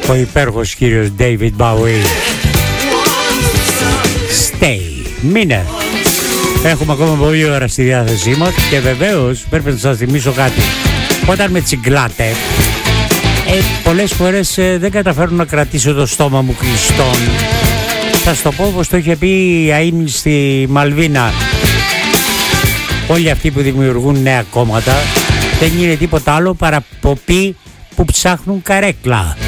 Ο υπέροχος κύριος David Bowie. Stay. Μείνε. Έχουμε ακόμα πολλή ώρα στη διάθεσή μας και βεβαίως πρέπει να σας θυμίσω κάτι. Όταν με τσιγκλάτε, πολλές φορές δεν καταφέρω να κρατήσω το στόμα μου κλειστόν. Θα σου το πω όπως το είχε πει η Αΐνη στη Μαλβίνα. Όλοι αυτοί που δημιουργούν νέα κόμματα δεν είναι τίποτα άλλο παρά ποποί που ψάχνουν καρέκλα.